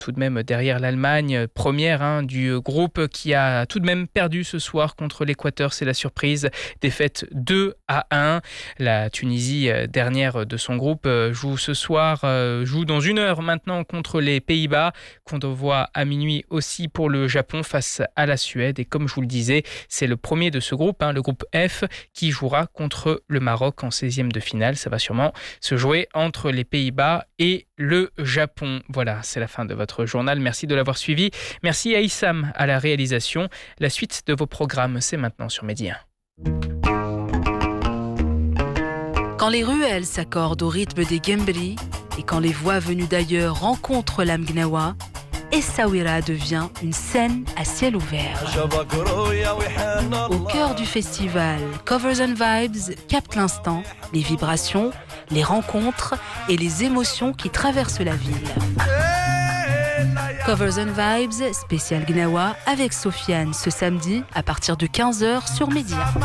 tout de même derrière l'Allemagne, première du groupe qui a tout de même perdu ce soir contre l'Équateur. C'est la surprise, défaite 2-1. La Tunisie, dernière de son groupe, joue ce soir, joue dans 1 heure maintenant contre les Pays-Bas, qu'on voit à minuit aussi pour le Japon face à la Suède. Et comme je vous le disais, c'est le premier de ce groupe, le groupe F, qui jouera contre le Maroc en 16e de finale. Ça va sûrement se jouer entre les Pays-Bas et le Japon. Voilà, c'est la fin de votre journal. Merci de l'avoir suivi. Merci à Issam à la réalisation. La suite de vos programmes, c'est maintenant sur Medi 1. Quand les ruelles s'accordent au rythme des Gembri et quand les voix venues d'ailleurs rencontrent l'âme gnawa, Essaouira devient une scène à ciel ouvert. Au cœur du festival, Covers and Vibes capte l'instant, les vibrations, les rencontres et les émotions qui traversent la ville. Covers and Vibes, spécial Gnawa avec Sofiane ce samedi à partir de 15h sur Média.